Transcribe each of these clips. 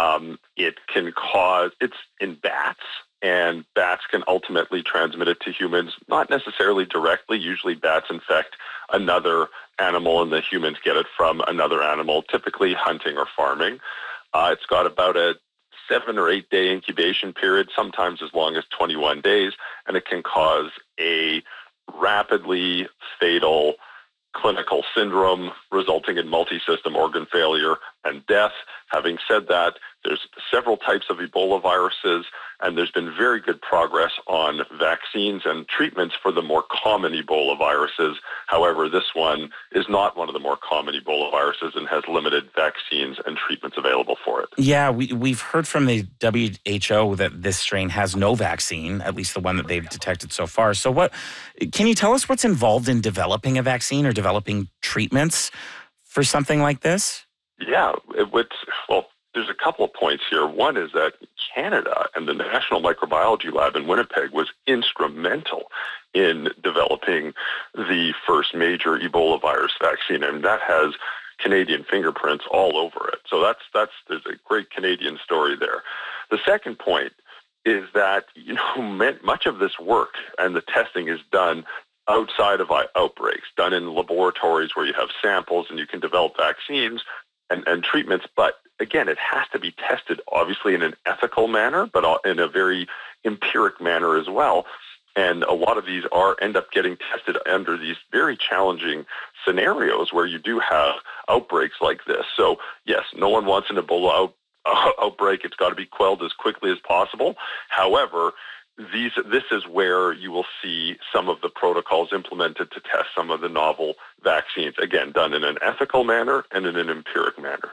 It can cause, it's in bats, and bats can ultimately transmit it to humans, not necessarily directly. Usually bats infect another animal and the humans get it from another animal, typically hunting or farming. It's got about a 7 or 8 day incubation period, sometimes as long as 21 days, and it can cause a rapidly fatal clinical syndrome resulting in multi-system organ failure and death. Having said that, there's several types of Ebola viruses, and there's been very good progress on vaccines and treatments for the more common Ebola viruses. However, this one is not one of the more common Ebola viruses and has limited vaccines and treatments available for it. Yeah, we've heard from the WHO that this strain has no vaccine, at least the one that they've detected so far. So can you tell us what's involved in developing a vaccine or developing treatments for something like this? Yeah, there's a couple of points here. One is that Canada and the National Microbiology Lab in Winnipeg was instrumental in developing the first major Ebola virus vaccine, and that has Canadian fingerprints all over it. So there's a great Canadian story there. The second point is that much of this work and the testing is done outside of outbreaks, done in laboratories where you have samples and you can develop vaccines and treatments, but again, it has to be tested obviously in an ethical manner, but in a very empiric manner as well. And a lot of these end up getting tested under these very challenging scenarios where you do have outbreaks like this. So yes, no one wants an Ebola outbreak. It's got to be quelled as quickly as possible. However, this is where you will see some of the protocols implemented to test some of the novel vaccines, again, done in an ethical manner and in an empiric manner.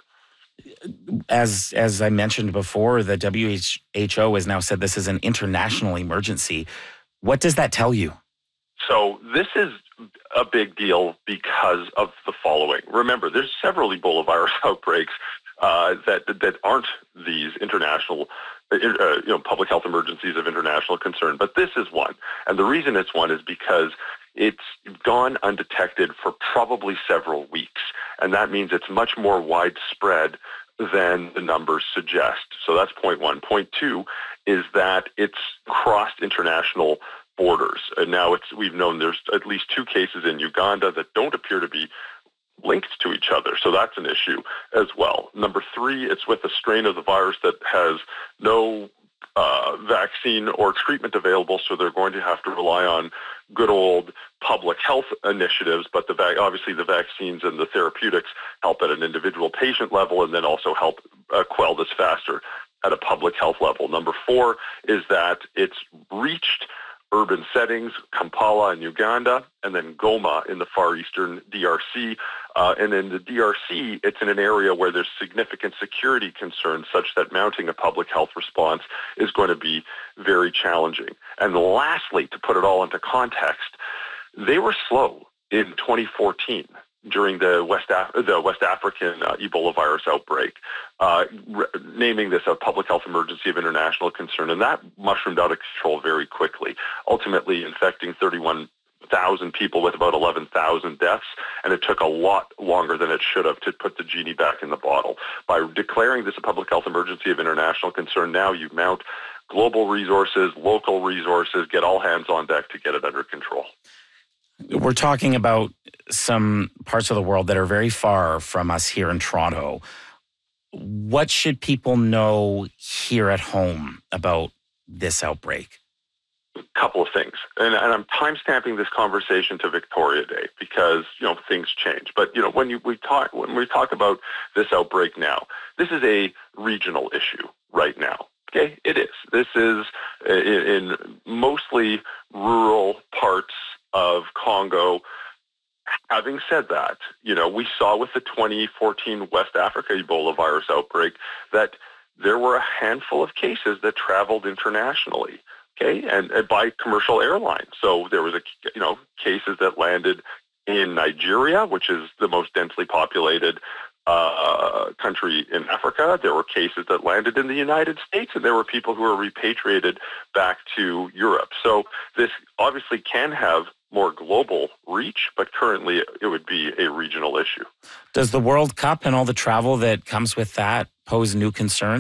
As I mentioned before, the WHO has now said this is an international emergency. What does that tell you? So this is a big deal because of the following. Remember, there's several Ebola virus outbreaks that aren't these international public health emergencies of international concern, but this is one. And the reason it's one is because it's gone undetected for probably several weeks, and that means it's much more widespread than the numbers suggest. So that's point one. Point two is that it's crossed international borders. And now we've known there's at least 2 cases in Uganda that don't appear to be linked to each other. So that's an issue as well. Number 3, it's with a strain of the virus that has no vaccine or treatment available, so they're going to have to rely on good old public health initiatives, but obviously the vaccines and the therapeutics help at an individual patient level and then also help quell this faster at a public health level. Number 4 is that it's reached urban settings, Kampala in Uganda, and then Goma in the far eastern DRC. And in the DRC, it's in an area where there's significant security concerns such that mounting a public health response is going to be very challenging. And lastly, to put it all into context, they were slow in 2014 during the West African Ebola virus outbreak, naming this a public health emergency of international concern, and that mushroomed out of control very quickly, ultimately infecting 31,000 people with about 11,000 deaths, and it took a lot longer than it should have to put the genie back in the bottle. By declaring this a public health emergency of international concern, now you mount global resources, local resources, get all hands on deck to get it under control. We're talking about some parts of the world that are very far from us here in Toronto. What should people know here at home about this outbreak? A couple of things. And I'm time-stamping this conversation to Victoria Day because, things change. But, when we talk about this outbreak now, this is a regional issue right now. Okay, it is. This is in mostly rural parts of Congo. Having said that, we saw with the 2014 West Africa Ebola virus outbreak that there were a handful of cases that traveled internationally, okay, and by commercial airlines. So there was cases that landed in Nigeria, which is the most densely populated country in Africa. There were cases that landed in the United States, and there were people who were repatriated back to Europe. So this obviously can have more global reach, but currently it would be a regional issue. Does the World Cup and all the travel that comes with that pose new concerns?